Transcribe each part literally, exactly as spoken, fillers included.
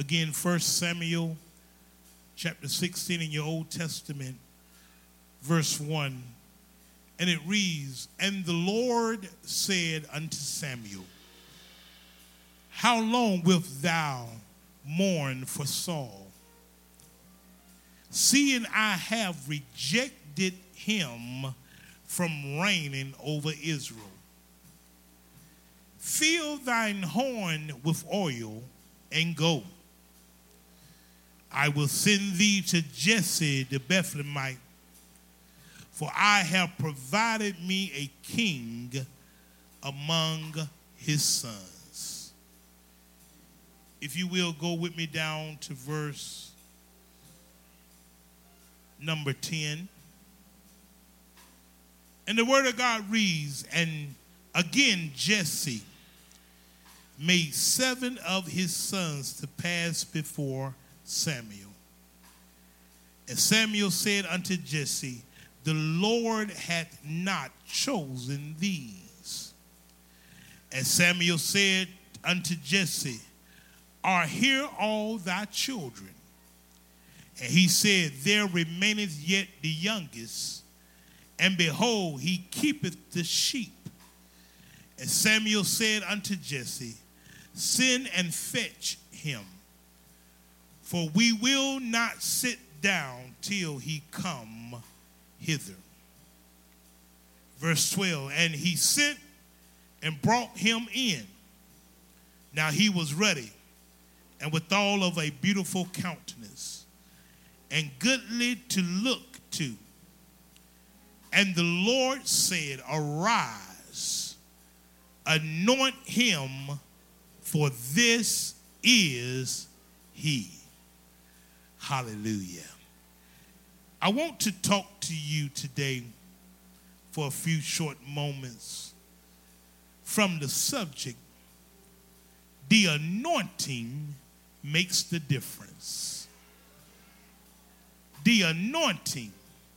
Again, First Samuel chapter sixteen in your Old Testament, verse one. And it reads, "And the Lord said unto Samuel, How long wilt thou mourn for Saul? Seeing I have rejected him from reigning over Israel. Fill thine horn with oil and go. I will send thee to Jesse the Bethlehemite, for I have provided me a king among his sons." If you will, go with me down to verse number ten. And the word of God reads, "And again Jesse made seven of his sons to pass before Samuel. And Samuel said unto Jesse, The Lord hath not chosen these. And Samuel said unto Jesse, Are here all thy children? And he said, There remaineth yet the youngest, and behold, he keepeth the sheep. And Samuel said unto Jesse, Send and fetch him, for we will not sit down till he come hither." Verse twelve, "And he sent and brought him in. Now he was ready, and withal of a beautiful countenance, and goodly to look to. And the Lord said, Arise, anoint him, for this is he." Hallelujah. I want to talk to you today for a few short moments from the subject, the anointing makes the difference. The anointing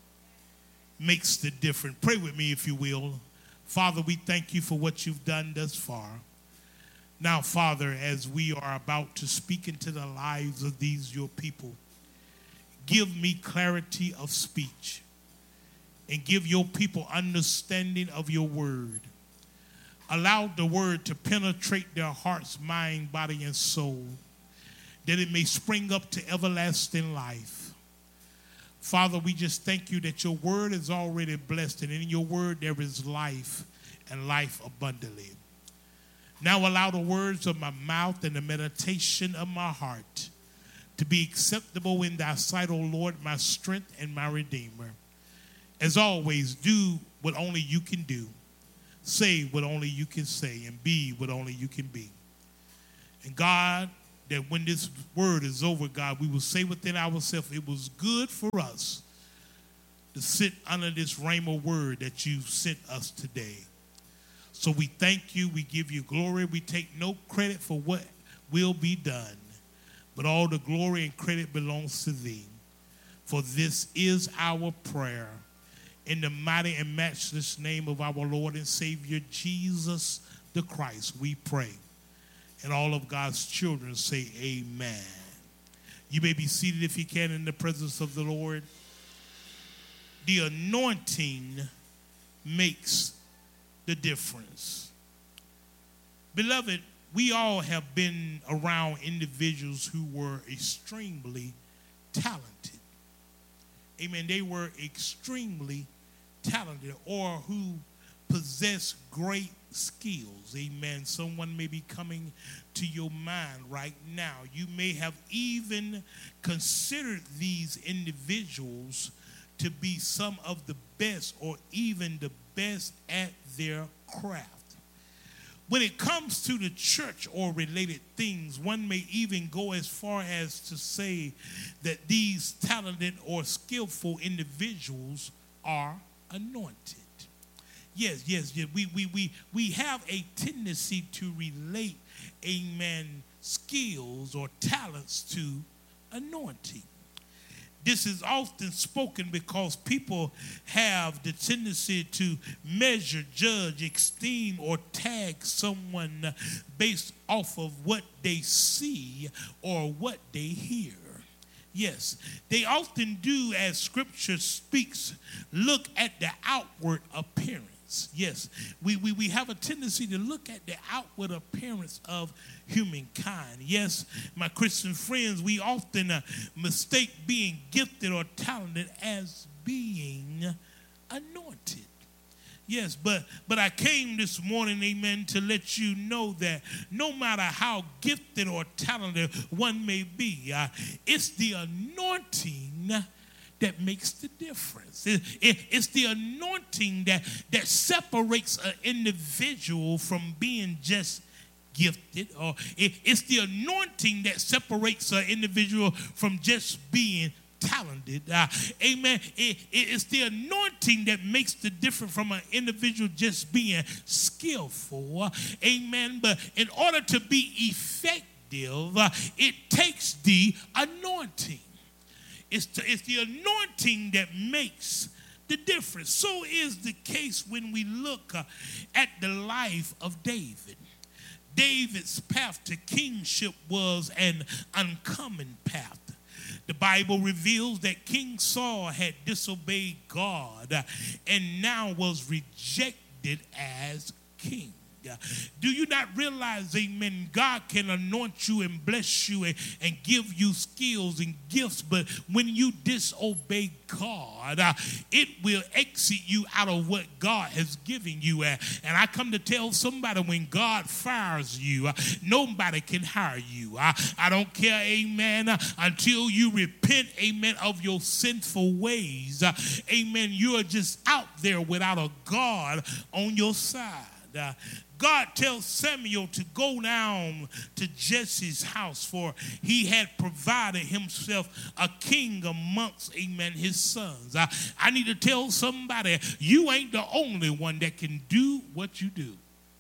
makes the difference. Pray with me if you will. Father, we thank you for what you've done thus far. Now, Father, as we are about to speak into the lives of these your people, give me clarity of speech and give your people understanding of your word. Allow the word to penetrate their hearts, mind, body, and soul, that it may spring up to everlasting life. Father, we just thank you that your word is already blessed, and in your word there is life and life abundantly. Now allow the words of my mouth and the meditation of my heart to be acceptable in thy sight, O Lord, my strength and my redeemer. As always, do what only you can do. Say what only you can say, and be what only you can be. And God, that when this word is over, God, we will say within ourselves, it was good for us to sit under this rhema word that you sent us today. So we thank you. We give you glory. We take no credit for what will be done, but all the glory and credit belongs to thee. For this is our prayer. In the mighty and matchless name of our Lord and Savior, Jesus the Christ, we pray. And all of God's children say amen. You may be seated if you can in the presence of the Lord. The anointing makes the difference. Beloved, we all have been around individuals who were extremely talented. Amen. They were extremely talented, or who possess great skills. Amen. Someone may be coming to your mind right now. You may have even considered these individuals to be some of the best, or even the best at their craft. When it comes to the church or related things, one may even go as far as to say that these talented or skillful individuals are anointed. Yes, yes, yes. We, we, we, we have a tendency to relate, amen, skills or talents to anointing. this is often spoken because people have the tendency to measure, judge, esteem, or tag someone based off of what they see or what they hear. Yes, they often do, as Scripture speaks, look at the outward appearance. Yes, we, we, we have a tendency to look at the outward appearance of humankind. Yes, my Christian friends, we often uh, mistake being gifted or talented as being anointed. Yes, but but I came this morning, amen, to let you know that no matter how gifted or talented one may be, uh, it's the anointing that makes the difference. It, it, it's the anointing that, that separates an individual from being just gifted, or it, it's the anointing that separates an individual from just being talented. Uh, amen. It, it, it's the anointing that makes the difference from an individual just being skillful. Uh, amen. But in order to be effective, uh, it takes the anointing. It's the, it's the anointing that makes the difference. So is the case when we look uh, at the life of David. David's path to kingship was an uncommon path. The Bible reveals that King Saul had disobeyed God and now was rejected as king. Do you not realize, amen, God can anoint you and bless you and, and give you skills and gifts, but when you disobey God, uh, it will exit you out of what God has given you. Uh, and I come to tell somebody, when God fires you, uh, nobody can hire you. Uh, I don't care, amen, uh, until you repent, amen, of your sinful ways. Uh, amen, you are just out there without a God on your side. Uh, God tells Samuel to go down to Jesse's house, for he had provided himself a king amongst, amen, his sons. I, I need to tell somebody, you ain't the only one that can do what you do.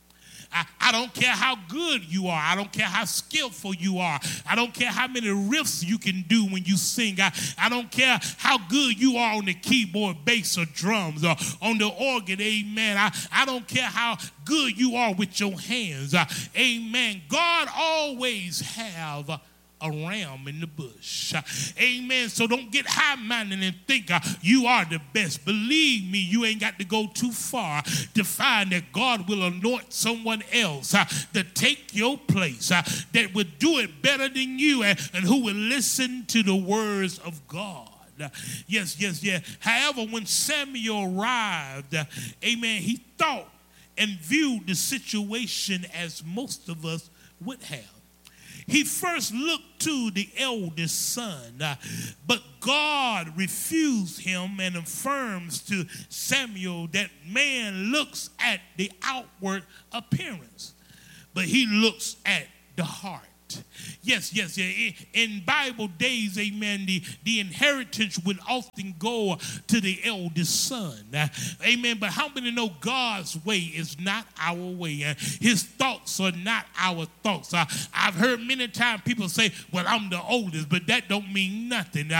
I, I don't care how good you are. I don't care how skillful you are. I don't care how many riffs you can do when you sing. I, I don't care how good you are on the keyboard, bass, or drums, or on the organ. Amen. I, I don't care how good you are with your hands. Uh, amen. God always have a a ram in the bush. Uh, amen. So don't get high-minded and think uh, you are the best. Believe me, you ain't got to go too far to find that God will anoint someone else uh, to take your place, uh, that will do it better than you, and, and who will listen to the words of God. Uh, yes, yes, yes. However, when Samuel arrived, uh, amen, he thought and viewed the situation as most of us would have. He first looked to the eldest son, uh, but God refused him and affirms to Samuel that man looks at the outward appearance, but he looks at the heart. Yes, yes, yeah. In Bible days, amen, the, the inheritance would often go to the eldest son. Uh, amen. But how many know God's way is not our way? Uh, his thoughts are not our thoughts. Uh, I've heard many times people say, well, I'm the oldest, but that don't mean nothing. Uh,